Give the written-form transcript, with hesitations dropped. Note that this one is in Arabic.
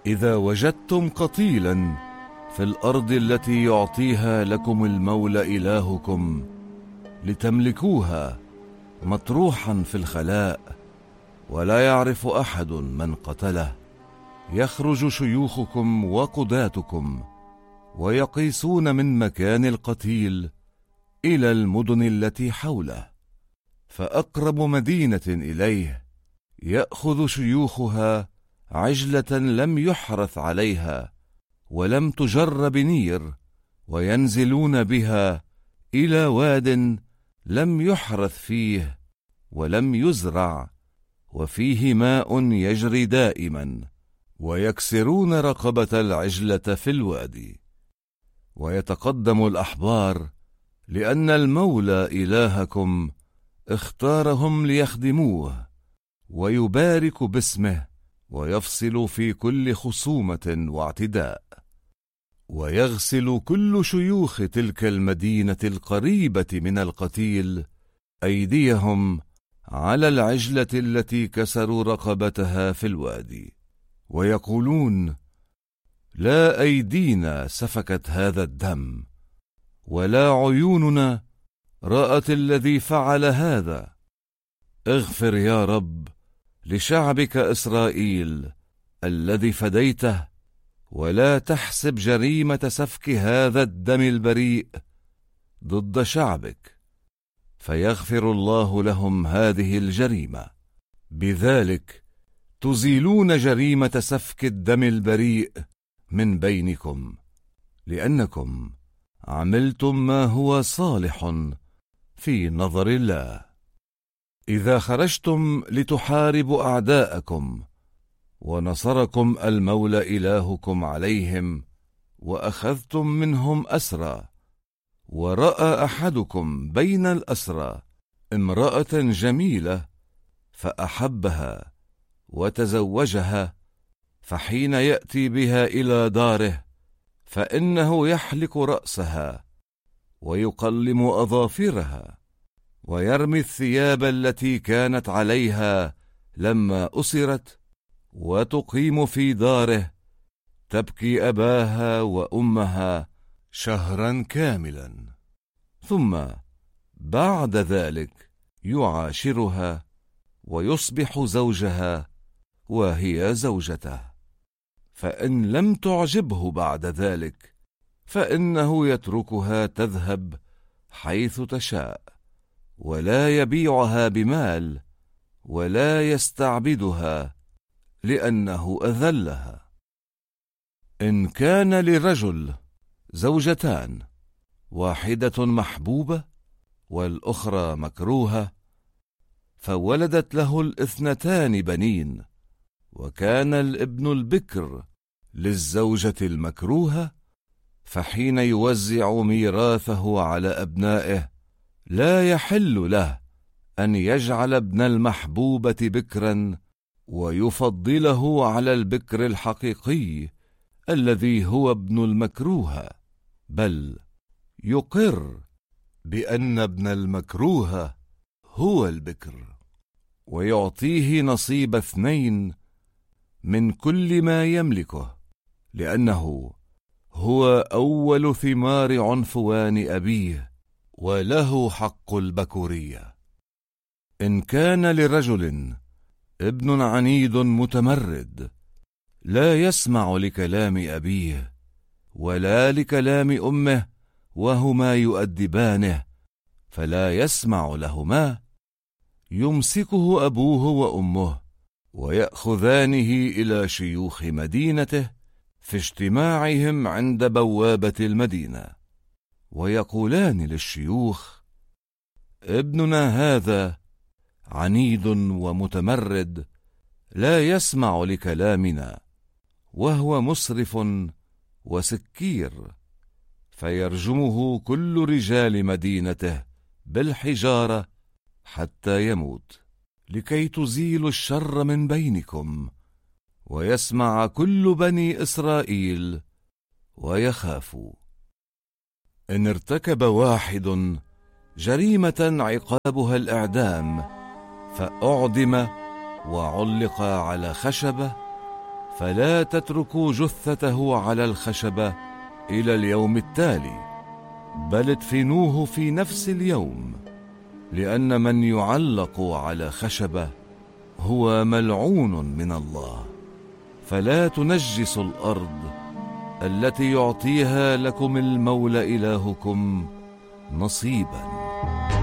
إذا وجدتم قتيلا في الأرض التي يعطيها لكم المولى إلهكم لتملكوها مطروحا في الخلاء ولا يعرف أحد من قتله، يخرج شيوخكم وقضاتكم ويقيسون من مكان القتيل إلى المدن التي حوله، فأقرب مدينة إليه يأخذ شيوخها عجلة لم يحرث عليها ولم تجر بنير، وينزلون بها إلى واد لم يحرث فيه ولم يزرع وفيه ماء يجري دائما، ويكسرون رقبة العجلة في الوادي. ويتقدم الأحبار لأن المولى إلهكم اختارهم ليخدموه، ويبارك باسمه، ويفصل في كل خصومة واعتداء، ويغسل كل شيوخ تلك المدينة القريبة من القتيل أيديهم على العجلة التي كسروا رقبتها في الوادي، ويقولون: لا أيدينا سفكت هذا الدم، ولا عيوننا رأت الذي فعل هذا. اغفر يا رب لشعبك إسرائيل الذي فديته، ولا تحسب جريمة سفك هذا الدم البريء ضد شعبك، فيغفر الله لهم هذه الجريمة. بذلك تزيلون جريمة سفك الدم البريء من بينكم، لأنكم عملتم ما هو صالح في نظر الله. إذا خرجتم لتحاربوا أعداءكم ونصركم المولى إلهكم عليهم، وأخذتم منهم أسرى، ورأى أحدكم بين الأسرى امرأة جميلة فأحبها وتزوجها، فحين يأتي بها إلى داره فإنه يحلق رأسها ويقلم أظافرها، ويرمي الثياب التي كانت عليها لما أسرت، وتقيم في داره تبكي أباها وأمها شهرا كاملا، ثم بعد ذلك يعاشرها ويصبح زوجها وهي زوجته. فإن لم تعجبه بعد ذلك فإنه يتركها تذهب حيث تشاء، ولا يبيعها بمال ولا يستعبدها لأنه أذلها. إن كان لرجل زوجتان، واحدة محبوبة والأخرى مكروهة، فولدت له الاثنتان بنين، وكان الابن البكر للزوجة المكروهة، فحين يوزع ميراثه على أبنائه لا يحل له أن يجعل ابن المحبوبة بكرا ويفضله على البكر الحقيقي الذي هو ابن المكروهة، بل يقر بأن ابن المكروهة هو البكر، ويعطيه نصيب 2 من كل ما يملكه، لأنه هو أول ثمار عنفوان أبيه، وله حق البكورية. إن كان لرجل ابن عنيد متمرد لا يسمع لكلام أبيه ولا لكلام أمه وهما يؤدبانه فلا يسمع لهما، يمسكه أبوه وأمه ويأخذانه إلى شيوخ مدينته في اجتماعهم عند بوابة المدينة، ويقولان للشيوخ: ابننا هذا عنيد ومتمرد لا يسمع لكلامنا، وهو مسرف وسكير، فيرجمه كل رجال مدينته بالحجارة حتى يموت، لكي تزيلوا الشر من بينكم، ويسمع كل بني إسرائيل ويخافوا. إن ارتكب واحد جريمة عقابها الإعدام فأعدم وعلق على خشبة، فلا تتركوا جثته على الخشبة إلى اليوم التالي، بل ادفنوه في نفس اليوم، لأن من يعلق على خشبة هو ملعون من الله. فلا تنجسوا الأرض التي يعطيها لكم المولى إلهكم نصيبا.